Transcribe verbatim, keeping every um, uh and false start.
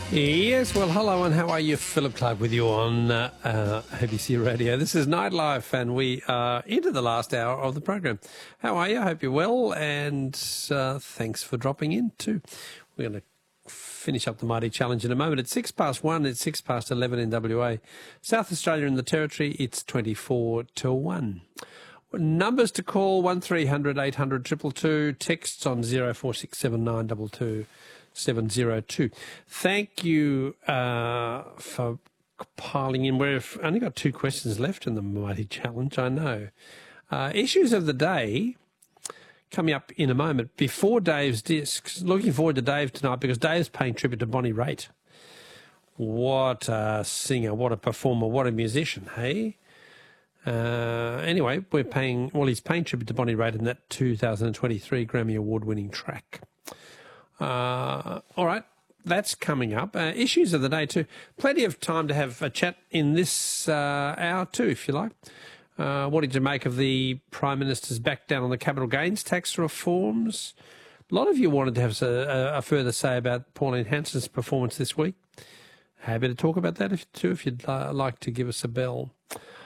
Yes, well, hello and how are you? Philip Clark with you on uh, uh, A B C Radio. This is Nightlife and we are into the last hour of the program. How are you? I hope you're well and uh, thanks for dropping in too. We're going to finish up the Mighty Challenge in a moment. It's six past one, it's six past eleven in W A. South Australia and the Territory, it's twenty-four to one. Numbers to call, one three hundred eight hundred two two two, texts on zero four six seven nine two two seven zero two. Thank you uh, for piling in. We've only got two questions left in the Mighty Challenge, I know. Uh, issues of the day coming up in a moment. Before Dave's discs, looking forward to Dave tonight because Dave's paying tribute to Bonnie Raitt. What a singer, what a performer, what a musician, hey? Uh, anyway, we're paying, well, he's paying tribute to Bonnie Raitt in that two thousand twenty-three Grammy Award-winning track. Uh, all right, that's coming up. Uh, issues of the day too. Plenty of time to have a chat in this uh, hour too, if you like. Uh, what did you make of the Prime Minister's back down on the capital gains tax reforms? A lot of you wanted to have a, a further say about Pauline Hanson's performance this week. Happy to talk about that if, too, if you'd uh, like to give us a bell.